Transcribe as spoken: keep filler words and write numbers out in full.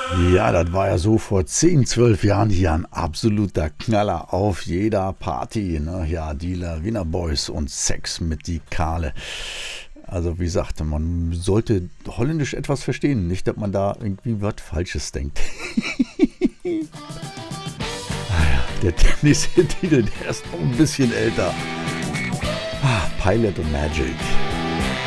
Ja, das war ja so vor zehn, zwölf Jahren hier ein absoluter Knaller auf jeder Party. Ne? Ja, Dealer, Wiener Boys und Sex mit die Kale. Also wie sagte man, sollte Holländisch etwas verstehen, nicht, dass man da irgendwie was Falsches denkt. Ah ja, der nächste Titel, der ist noch ein bisschen älter. Ah, Pilot und Magic.